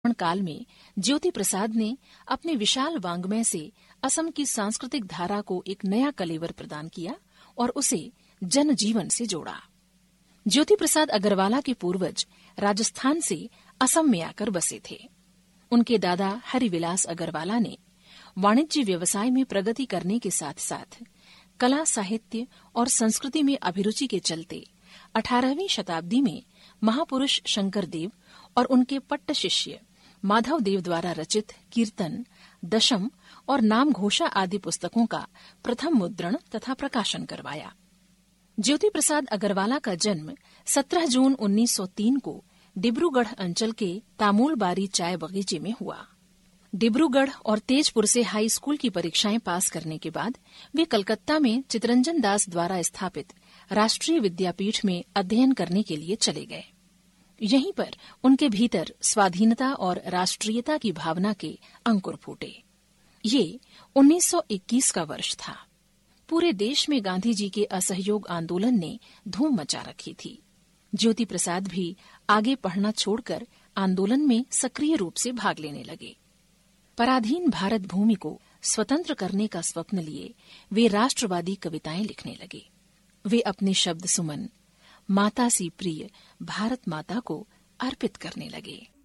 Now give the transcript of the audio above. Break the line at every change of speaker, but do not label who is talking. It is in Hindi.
पदार्पण काल में ज्योति प्रसाद ने अपने विशाल वाङ्मय से असम की सांस्कृतिक धारा को एक नया कलेवर प्रदान किया और उसे जनजीवन से जोड़ा। ज्योति प्रसाद अग्रवाला के पूर्वज राजस्थान से असम में आकर बसे थे। उनके दादा हरिविलास अग्रवाला ने वाणिज्य व्यवसाय में प्रगति करने के साथ साथ कला, साहित्य और संस्कृति में अभिरुचि के चलते 18वीं शताब्दी में महापुरुष शंकर देव और उनके पट्ट शिष्य माधव देव द्वारा रचित कीर्तन, दशम और नामघोषा आदि पुस्तकों का प्रथम मुद्रण तथा प्रकाशन करवाया। ज्योति प्रसाद अग्रवाला का जन्म 17 जून 1903 को डिब्रूगढ़ अंचल के तामूलबारी चाय बगीचे में हुआ। डिब्रूगढ़ और तेजपुर से हाई स्कूल की परीक्षाएं पास करने के बाद वे कलकत्ता में चितरंजन दास द्वारा स्थापित राष्ट्रीय विद्यापीठ में अध्ययन करने के लिए चले गए। यहीं पर उनके भीतर स्वाधीनता और राष्ट्रीयता की भावना के अंकुर फूटे। ये 1921 का वर्ष था। पूरे देश में गांधी जी के असहयोग आंदोलन ने धूम मचा रखी थी। ज्योति प्रसाद भी आगे पढ़ना छोड़कर आंदोलन में सक्रिय रूप से भाग लेने लगे। पराधीन भारत भूमि को स्वतंत्र करने का स्वप्न लिए वे राष्ट्रवादी कविताएं लिखने लगे। वे अपने शब्द सुमन माता सी प्रिय भारत माता को अर्पित करने लगे।